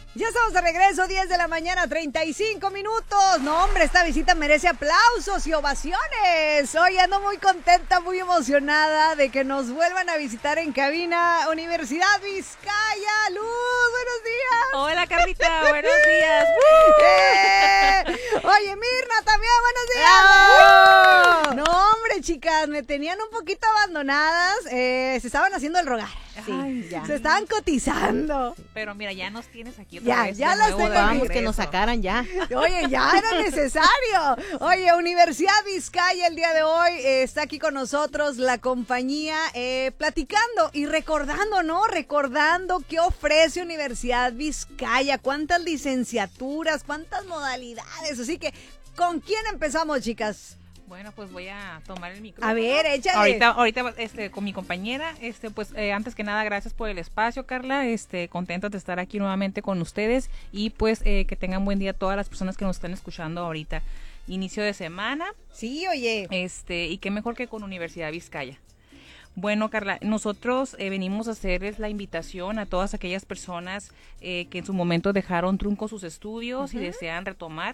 Ya estamos de regreso, 10 de la mañana, 35 minutos. No, hombre, esta visita merece aplausos y ovaciones. Hoy ando muy contenta, muy emocionada de que nos vuelvan a visitar en cabina Universidad Vizcaya. Luz, buenos días. Hola, Carlita, buenos días. Oye, Mirna, también, buenos días. No, hombre, chicas, me tenían un poquito abandonadas. Se estaban haciendo el rogar. Sí, ay, ya. Se estaban cotizando. Pero mira, ya nos tienes aquí otra vez. Ya las tengo. Vamos, que nos sacaran ya. Oye, ya era necesario. Oye, Universidad Vizcaya el día de hoy está aquí con nosotros la compañía platicando y recordando, ¿no? Recordando qué ofrece Universidad Vizcaya, cuántas licenciaturas, cuántas modalidades. Así que, ¿con quién empezamos, chicas? Bueno, pues voy a tomar el micrófono. A ver, échale. Ahorita con mi compañera, pues antes que nada, gracias por el espacio, Carla. Contenta de estar aquí nuevamente con ustedes y pues que tengan buen día todas las personas que nos están escuchando ahorita. Inicio de semana. Sí, oye. Y qué mejor que con Universidad Vizcaya. Bueno, Carla, nosotros venimos a hacerles la invitación a todas aquellas personas que en su momento dejaron truncos sus estudios y desean retomar,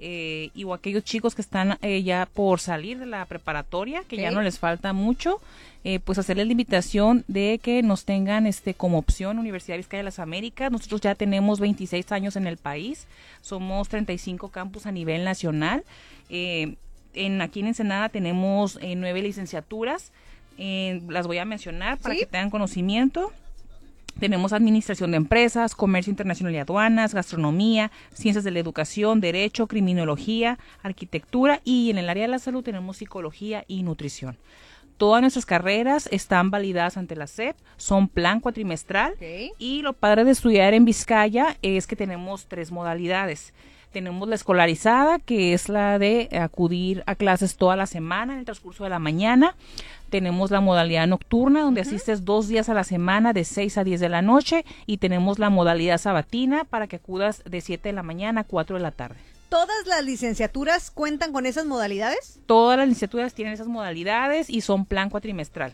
o aquellos chicos que están ya por salir de la preparatoria, que ya no les falta mucho, pues hacerles la invitación de que nos tengan como opción Universidad Vizcaya de las Américas. Nosotros ya tenemos 26 años en el país, somos 35 campus a nivel nacional. Aquí en Ensenada tenemos 9 licenciaturas. Las voy a mencionar para que tengan conocimiento. Tenemos Administración de Empresas, Comercio Internacional y Aduanas, Gastronomía, Ciencias de la Educación, Derecho, Criminología, Arquitectura y en el área de la salud tenemos Psicología y Nutrición. Todas nuestras carreras están validadas ante la SEP, son plan cuatrimestral y lo padre de estudiar en Vizcaya es que tenemos 3 modalidades. Tenemos la escolarizada, que es la de acudir a clases toda la semana en el transcurso de la mañana. Tenemos la modalidad nocturna, donde asistes 2 días a la semana de 6 a 10 de la noche. Y tenemos la modalidad sabatina para que acudas de 7 de la mañana a 4 de la tarde. ¿Todas las licenciaturas cuentan con esas modalidades? Todas las licenciaturas tienen esas modalidades y son plan cuatrimestral.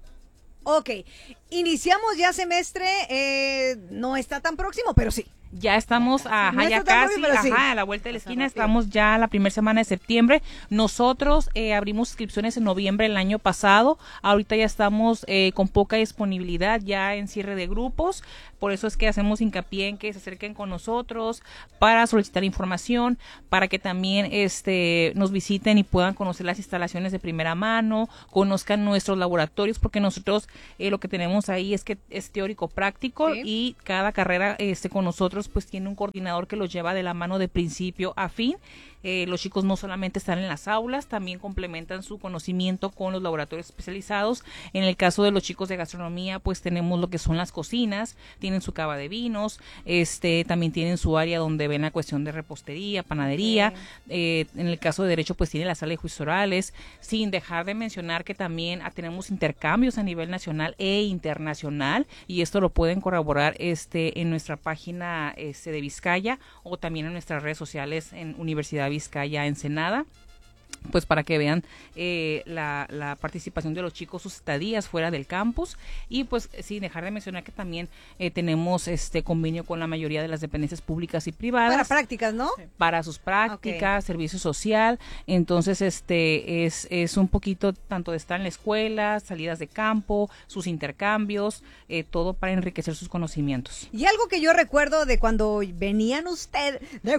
Ok, iniciamos ya semestre, no está tan próximo, pero sí. Ya estamos, ya casi, a la vuelta de la esquina, estamos ya la primera semana de septiembre. Nosotros abrimos inscripciones en noviembre del año pasado, ahorita ya estamos con poca disponibilidad ya en cierre de grupos, por eso es que hacemos hincapié en que se acerquen con nosotros para solicitar información, para que también nos visiten y puedan conocer las instalaciones de primera mano, conozcan nuestros laboratorios, porque nosotros lo que tenemos ahí es que es teórico práctico y cada carrera con nosotros pues tiene un coordinador que los lleva de la mano de principio a fin. Los chicos no solamente están en las aulas, también complementan su conocimiento con los laboratorios especializados. En el caso de los chicos de gastronomía, pues tenemos lo que son las cocinas, tienen su cava de vinos, también tienen su área donde ven la cuestión de repostería, panadería. En el caso de derecho, pues tiene la sala de juicios orales, sin dejar de mencionar que también tenemos intercambios a nivel nacional e internacional, y esto lo pueden corroborar en nuestra página de Vizcaya o también en nuestras redes sociales en Universidad Vizcaya Ensenada, pues para que vean la participación de los chicos, sus estadías fuera del campus, y pues sin dejar de mencionar que también tenemos convenio con la mayoría de las dependencias públicas y privadas. Para prácticas, ¿no? Para sus prácticas, servicio social, entonces es un poquito tanto de estar en la escuela, salidas de campo, sus intercambios, todo para enriquecer sus conocimientos. Y algo que yo recuerdo de cuando venían ustedes,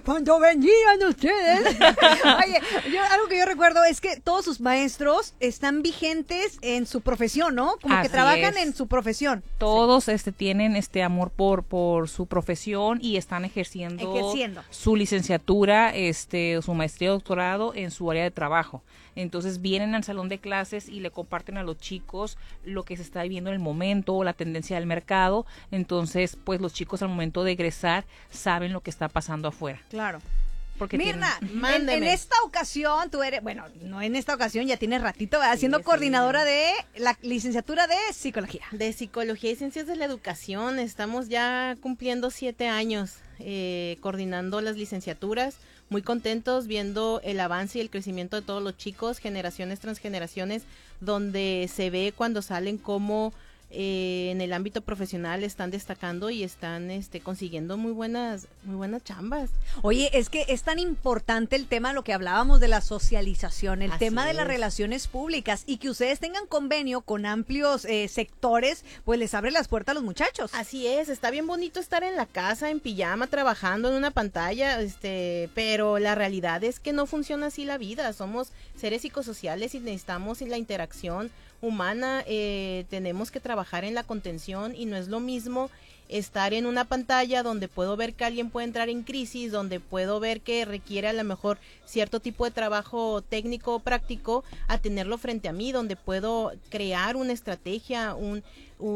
oye, algo que yo recuerdo es que todos sus maestros están vigentes en su profesión, ¿no? Como Así que trabajan es. en su profesión. Todos tienen amor por su profesión y están ejerciendo su licenciatura, su maestría o doctorado en su área de trabajo. Entonces vienen al salón de clases y le comparten a los chicos lo que se está viviendo en el momento, la tendencia del mercado. Entonces, pues los chicos al momento de egresar saben lo que está pasando afuera. Claro. Porque Mirna, en esta ocasión tú eres, bueno, no en esta ocasión, ya tienes ratito, ¿verdad? Siendo coordinadora de la licenciatura de Psicología. De Psicología y Ciencias de la Educación. Estamos ya cumpliendo 7 años coordinando las licenciaturas. Muy contentos viendo el avance y el crecimiento de todos los chicos, generaciones tras generaciones, donde se ve cuando salen cómo en el ámbito profesional están destacando y están consiguiendo muy buenas chambas. Oye, es que es tan importante el tema, lo que hablábamos de la socialización, el tema de las relaciones públicas, y que ustedes tengan convenio con amplios sectores, pues les abre las puertas a los muchachos. Así es, está bien bonito estar en la casa, en pijama, trabajando en una pantalla, pero la realidad es que no funciona así la vida. Somos seres psicosociales y necesitamos la interacción humana, tenemos que trabajar en la contención, y no es lo mismo estar en una pantalla donde puedo ver que alguien puede entrar en crisis, donde puedo ver que requiere a lo mejor cierto tipo de trabajo técnico o práctico, a tenerlo frente a mí, donde puedo crear una estrategia, un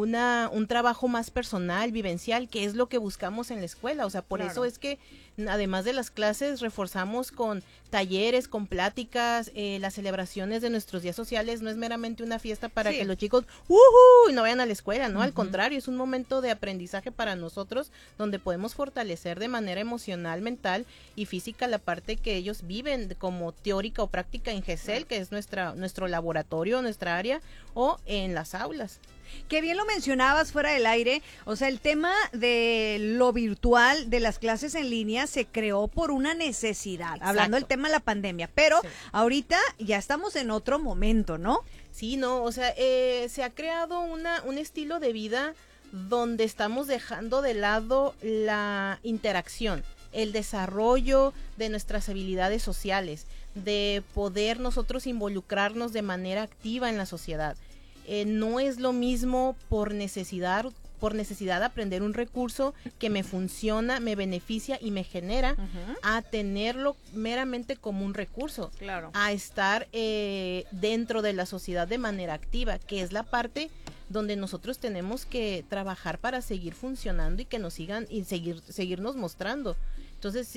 trabajo más personal, vivencial, que es lo que buscamos en la escuela. O sea, por eso es que además de las clases reforzamos con talleres, con pláticas, las celebraciones de nuestros días sociales. No es meramente una fiesta para que los chicos y no vayan a la escuela, ¿no? Al contrario, es un momento de aprendizaje para nosotros, donde podemos fortalecer de manera emocional, mental y física la parte que ellos viven como teórica o práctica en GESEL, que es nuestro laboratorio, nuestra área, o en las aulas. Qué bien lo mencionabas fuera del aire, o sea, el tema de lo virtual, de las clases en línea, se creó por una necesidad, Exacto. hablando del tema de la pandemia, pero ahorita ya estamos en otro momento, ¿no? Sí, no, o sea, se ha creado un estilo de vida donde estamos dejando de lado la interacción, el desarrollo de nuestras habilidades sociales, de poder nosotros involucrarnos de manera activa en la sociedad. No es lo mismo por necesidad aprender un recurso que me funciona, me beneficia y me genera, a tenerlo meramente como un recurso, a estar dentro de la sociedad de manera activa, que es la parte donde nosotros tenemos que trabajar para seguir funcionando y que nos sigan y seguirnos mostrando. Entonces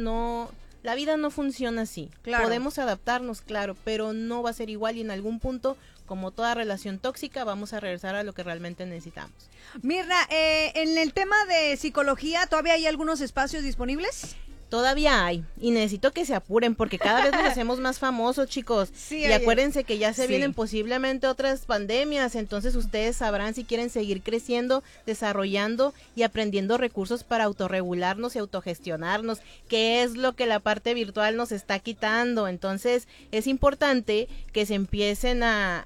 la vida no funciona así. Podemos adaptarnos, claro, pero no va a ser igual, y en algún punto, como toda relación tóxica, vamos a regresar a lo que realmente necesitamos. Mirna, en el tema de psicología, ¿todavía hay algunos espacios disponibles? Todavía hay, y necesito que se apuren porque cada vez nos hacemos más famosos, chicos. Sí, y acuérdense que ya se vienen posiblemente otras pandemias, entonces ustedes sabrán si quieren seguir creciendo, desarrollando y aprendiendo recursos para autorregularnos y autogestionarnos, que es lo que la parte virtual nos está quitando. Entonces es importante que se empiecen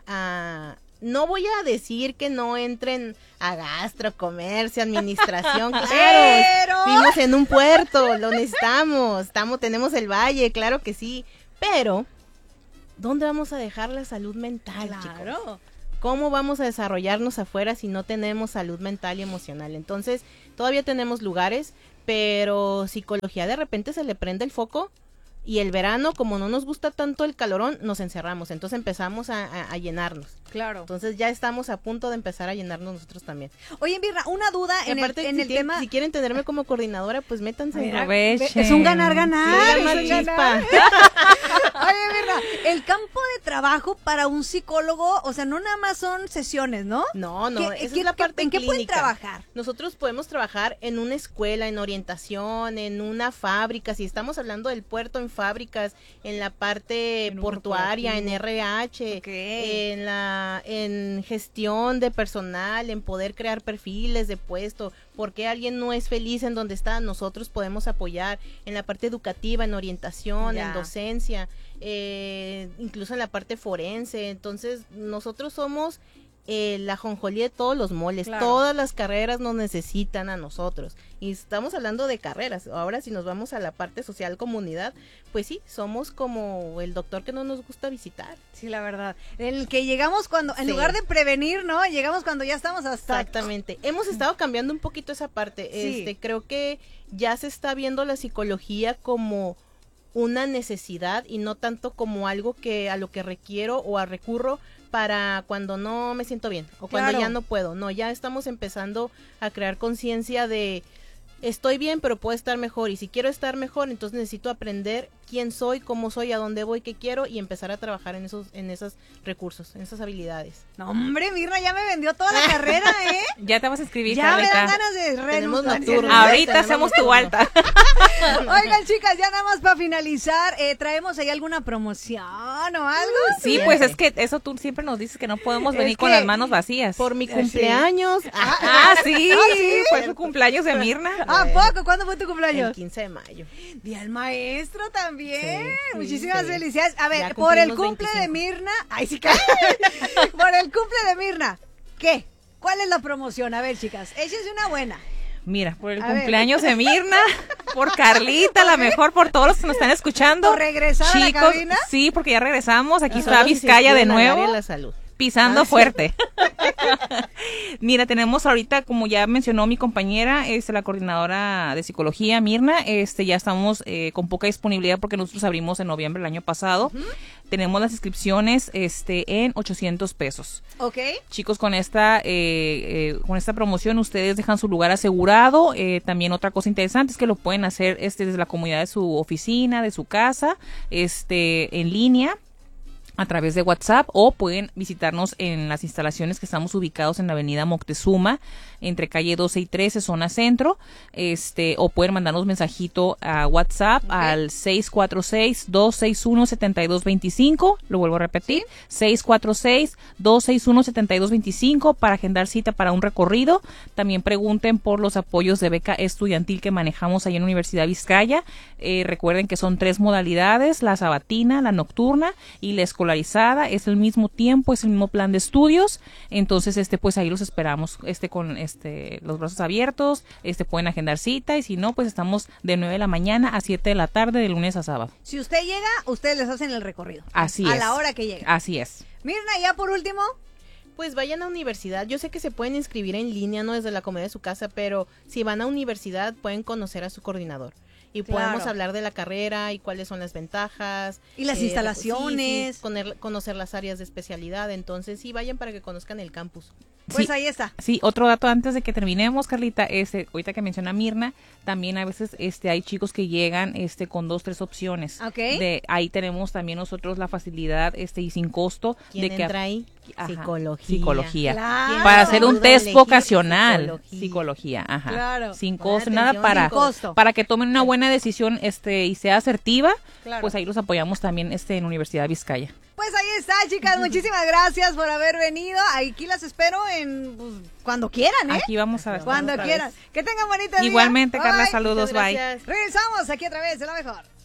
no voy a decir que no entren a gastro, comercio, administración, claro, vivimos en un puerto, lo necesitamos, tenemos el valle, claro que sí, pero ¿dónde vamos a dejar la salud mental, chicos? ¿Cómo vamos a desarrollarnos afuera si no tenemos salud mental y emocional? Entonces, todavía tenemos lugares, pero psicología de repente se le prende el foco. Y el verano, como no nos gusta tanto el calorón, nos encerramos, entonces empezamos a llenarnos. Claro. Entonces ya estamos a punto de empezar a llenarnos nosotros también. Oye, Mirna, una duda en el tema. Si quieren tenerme como coordinadora, pues métanse. Es un ganar-ganar. Oye, Mirna, el campo de trabajo para un psicólogo, o sea, no nada más son sesiones, ¿no? No, esa es la parte ¿En qué clínica. pueden trabajar? Nosotros podemos trabajar en una escuela, en orientación, en una fábrica, si estamos hablando del puerto, en fábricas, en la parte portuaria, en RH, en gestión de personal, en poder crear perfiles de puesto. Porque alguien no es feliz en donde está, nosotros podemos apoyar en la parte educativa, en orientación, en docencia, incluso en la parte forense. Entonces nosotros somos la ajonjolí de todos los moles, todas las carreras nos necesitan a nosotros, y estamos hablando de carreras. Ahora si nos vamos a la parte social, comunidad, pues sí, somos como el doctor que no nos gusta visitar. Sí, la verdad, el que llegamos cuando, en lugar de prevenir, ¿no? Llegamos cuando ya estamos hasta... Exactamente, hemos estado cambiando un poquito esa parte, creo que ya se está viendo la psicología como una necesidad y no tanto como algo a lo que requiero o recurro para cuando no me siento bien o cuando ya no puedo. No, ya estamos empezando a crear conciencia de estoy bien, pero puedo estar mejor, y si quiero estar mejor, entonces necesito aprender quién soy, cómo soy, a dónde voy, qué quiero y empezar a trabajar en esos recursos, en esas habilidades. No, hombre, Mirna ya me vendió toda la carrera, ¿eh? Ya te vas a inscribir, ya Carlita. Me dan ganas de renunciar. Ahorita hacemos tu alta. Oigan, chicas, ya nada más para finalizar, ¿traemos ahí alguna promoción o algo? Sí, pues es que eso tú siempre nos dices que no podemos venir con las manos vacías. Por mi cumpleaños. Sí, fue su cumpleaños de Mirna. ¿A poco? ¿Cuándo fue tu cumpleaños? El 15 de mayo. Día del maestro también. Sí, muchísimas felicidades. A ver, ya por el cumple 25. de Mirna. Ay, sí, por el cumple de Mirna. ¿Qué? ¿Cuál es la promoción? A ver, chicas, échense una buena. Mira, por el cumpleaños de Mirna, por Carlita, la mejor, por todos los que nos están escuchando. ¿Por regresar a la cabina? Sí, porque ya regresamos. Aquí está Vizcaya de nuevo. La salud. Pisando fuerte. Mira, tenemos ahorita, como ya mencionó mi compañera, la coordinadora de psicología, Mirna, ya estamos con poca disponibilidad porque nosotros abrimos en noviembre del año pasado. Tenemos las inscripciones en 800 pesos. Ok. Chicos, con esta promoción ustedes dejan su lugar asegurado. También otra cosa interesante es que lo pueden hacer desde la comodidad de su oficina, de su casa, en línea, a través de WhatsApp, o pueden visitarnos en las instalaciones que estamos ubicados en la avenida Moctezuma, entre calle 12 y 13, zona centro, o pueden mandarnos mensajito a WhatsApp al 646-261-7225, lo vuelvo a repetir, 646-261-7225 para agendar cita para un recorrido. También pregunten por los apoyos de beca estudiantil que manejamos ahí en la Universidad Vizcaya. Recuerden que son 3 modalidades, la sabatina, la nocturna y la escolarizada. Es el mismo tiempo, es el mismo plan de estudios. Entonces, pues ahí los esperamos, con los brazos abiertos. Pueden agendar cita, y si no, pues estamos de 9 de la mañana a 7 de la tarde, de lunes a sábado. Si usted llega, ustedes les hacen el recorrido. Así es. A la hora que llega. Así es. Mirna, ya por último. Pues vayan a universidad. Yo sé que se pueden inscribir en línea, no desde la comodidad de su casa, pero si van a universidad pueden conocer a su coordinador. Y podemos hablar de la carrera y cuáles son las ventajas. Y las instalaciones. Sí, conocer las áreas de especialidad. Entonces, sí, vayan para que conozcan el campus. Pues sí, ahí está. Sí, otro dato antes de que terminemos, Carlita, ahorita que menciona Mirna, también a veces hay chicos que llegan con 2, 3 opciones. Okay. Ahí tenemos también nosotros la facilidad y sin costo. ¿Quién de entra ahí? Psicología. Claro. Para hacer un test vocacional. Psicología, ajá. Claro. Sin costo, nada para que tomen una buena decisión y sea asertiva. Claro. Pues ahí los apoyamos también en Universidad Vizcaya. Pues ahí está, chicas. Muchísimas gracias por haber venido. Aquí las espero cuando quieran, ¿eh? Aquí vamos a ver. Cuando quieran. Que tengan bonito día. Igualmente, Carla, saludos, bye. Regresamos aquí a través de La Mejor.